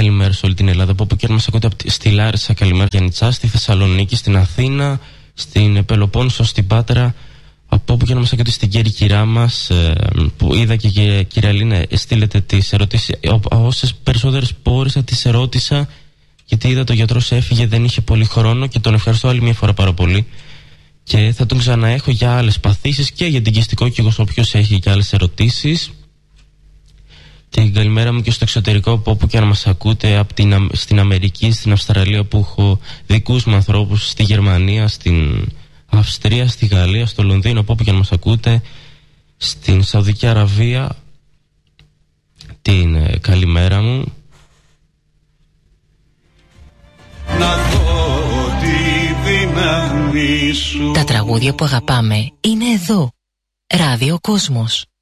καλημέρα σε όλη την Ελλάδα. Από όπου και αν μας ακούτε, στη Λάρισα, καλημέρα Γιάννητσά, στη Θεσσαλονίκη, στην Αθήνα, στην Πελοπόννησο, στην Πάτρα. Από όπου και να μας ακούτε στην Κέρκυρά μας, που είδα και κυρία Λίνα, στείλετε τις ερωτήσεις. Όσες περισσότερες μπόρεσα τις ερώτησα, γιατί είδα το γιατρός έφυγε, δεν είχε πολύ χρόνο και τον ευχαριστώ άλλη μια φορά πάρα πολύ. Και θα τον ξαναέχω για άλλες παθήσεις και για την κυστικόκυγος, όποιος έχει και άλλες ερωτήσεις. Την καλημέρα μου και στο εξωτερικό, από όπου και να μας ακούτε, στην Αμερική, στην Αυστραλία, που έχω δικούς μου ανθρώπους, στη Γερμανία, στην Αυστρία, στη Γαλλία, στο Λονδίνο, από όπου και να μας ακούτε, στην Σαουδική Αραβία. Την καλημέρα μου. Να δω τη δύναμη σου. Τα τραγούδια που αγαπάμε είναι εδώ. Ράδιο Κόσμος.